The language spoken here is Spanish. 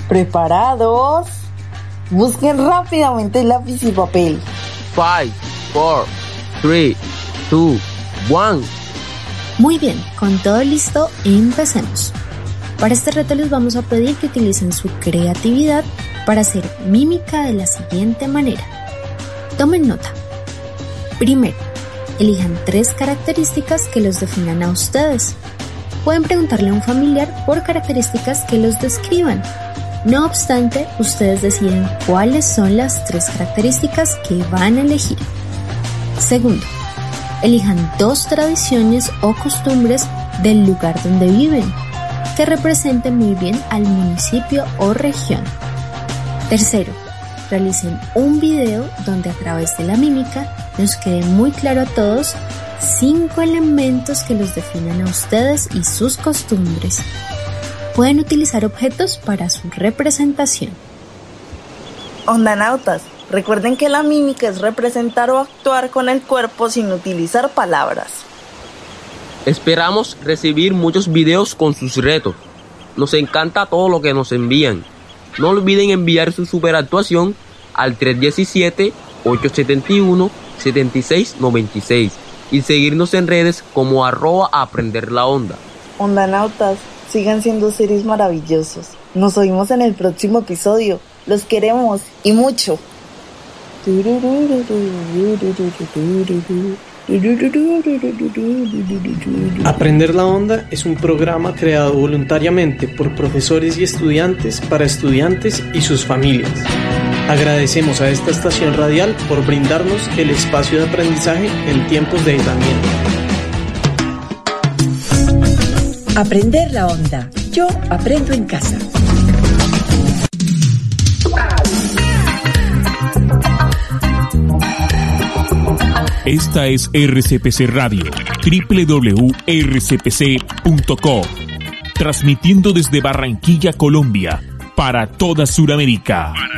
¿Preparados? Busquen rápidamente lápiz y papel. 5, 4, 3, 2, 1. Muy bien, con todo listo, empecemos. Para este reto les vamos a pedir que utilicen su creatividad para hacer mímica de la siguiente manera. Tomen nota. Primero, elijan 3 características que los definan a ustedes. Pueden preguntarle a un familiar por características que los describan. No obstante, ustedes deciden cuáles son las 3 características que van a elegir. Segundo, elijan 2 tradiciones o costumbres del lugar donde viven, que representen muy bien al municipio o región. Tercero, realicen un video donde a través de la mímica nos quede muy claro a todos 5 elementos que los definan a ustedes y sus costumbres. Pueden utilizar objetos para su representación. Ondanautas, recuerden que la mímica es representar o actuar con el cuerpo sin utilizar palabras. Esperamos recibir muchos videos con sus retos. Nos encanta todo lo que nos envían. No olviden enviar su superactuación al 317-871-7696 y seguirnos en redes como @aprenderlaonda. Ondanautas, sigan siendo seres maravillosos. Nos oímos en el próximo episodio. Los queremos y mucho. Aprender la Onda es un programa creado voluntariamente por profesores y estudiantes para estudiantes y sus familias. Agradecemos a esta estación radial por brindarnos el espacio de aprendizaje en tiempos de aislamiento. Aprender la Onda. Yo aprendo en casa. Esta es RCPC Radio, www.rcpc.co, transmitiendo desde Barranquilla, Colombia, para toda Sudamérica.